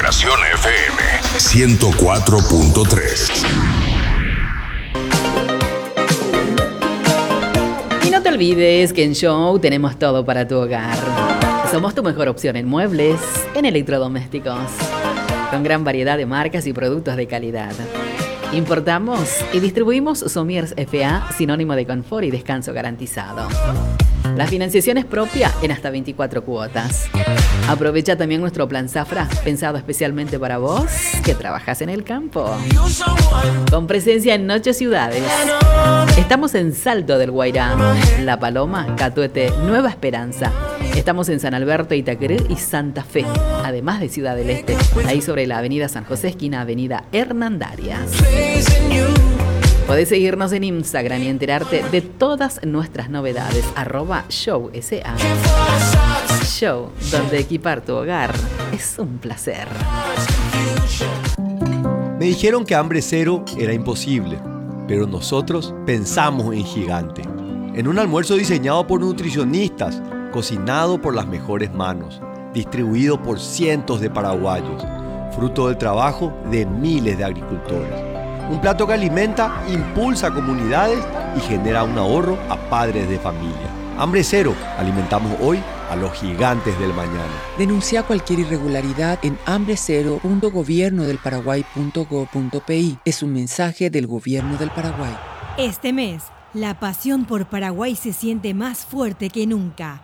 Estación FM 104.3. Y no te olvides que en Show tenemos todo para tu hogar. Somos tu mejor opción en muebles, en electrodomésticos, con gran variedad de marcas y productos de calidad. Importamos y distribuimos Somiers FA, sinónimo de confort y descanso garantizado. La financiación es propia en hasta 24 cuotas. Aprovecha también nuestro plan Zafra, pensado especialmente para vos que trabajas en el campo. Con presencia en 8 ciudades. Estamos en Salto del Guairá, La Paloma, Catuete, Nueva Esperanza. Estamos en San Alberto, Itaqueré y Santa Fe, además de Ciudad del Este, ahí sobre la avenida San José, esquina avenida Hernandarias. Podés seguirnos en Instagram y enterarte de todas nuestras novedades, @showsa. Show, donde equipar tu hogar es un placer. Me dijeron que hambre cero era imposible, pero nosotros pensamos en gigante. En un almuerzo diseñado por nutricionistas, cocinado por las mejores manos, distribuido por cientos de paraguayos, fruto del trabajo de miles de agricultores. Un plato que alimenta, impulsa comunidades y genera un ahorro a padres de familia. Hambre cero, alimentamos hoy a los gigantes del mañana. Denuncia cualquier irregularidad en hambrecero.gobiernodelparaguay.gov.pi. Es un mensaje del Gobierno del Paraguay. Este mes, la pasión por Paraguay se siente más fuerte que nunca.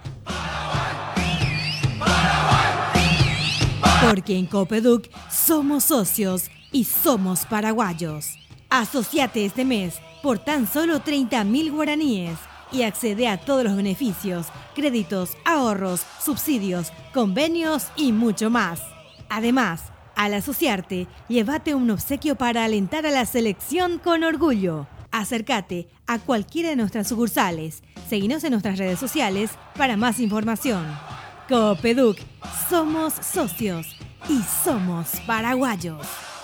Porque en Copeduc somos socios y somos paraguayos. Asociate este mes por tan solo 30.000 guaraníes y accede a todos los beneficios, créditos, ahorros, subsidios, convenios y mucho más. Además, al asociarte, llévate un obsequio para alentar a la selección con orgullo. Acércate a cualquiera de nuestras sucursales. Seguinos en nuestras redes sociales para más información. Copeduc, somos socios y somos paraguayos.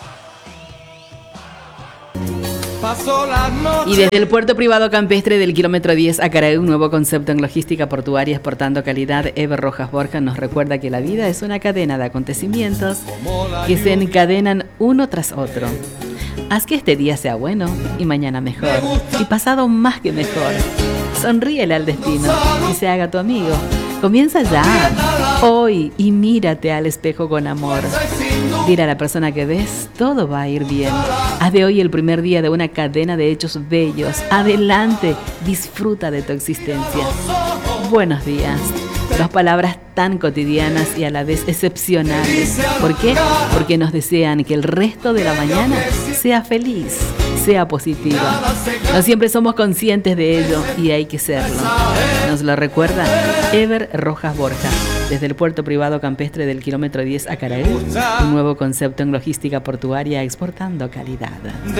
Y desde el puerto privado campestre del kilómetro 10 a Caraí, un nuevo concepto en logística portuaria exportando calidad, Ever Rojas Borja nos recuerda que la vida es una cadena de acontecimientos que se encadenan uno tras otro. Haz que este día sea bueno y mañana mejor y pasado más que mejor. Sonríele al destino y se haga tu amigo. Comienza ya, hoy, y mírate al espejo con amor. Dile a la persona que ves, todo va a ir bien. Haz de hoy el primer día de una cadena de hechos bellos. Adelante, disfruta de tu existencia. Buenos días. Dos palabras tan cotidianas y a la vez excepcionales. ¿Por qué? Porque nos desean que el resto de la mañana sea feliz, sea positiva. No siempre somos conscientes de ello y hay que serlo. Nos lo recuerda Ever Rojas Borja. Desde el puerto privado campestre del kilómetro 10 a Caraí, un nuevo concepto en logística portuaria exportando calidad.